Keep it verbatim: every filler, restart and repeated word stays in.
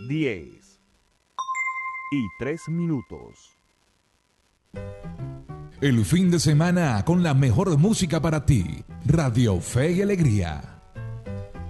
diez y tres minutos. El fin de semana con la mejor música para ti. Radio Fe y Alegría.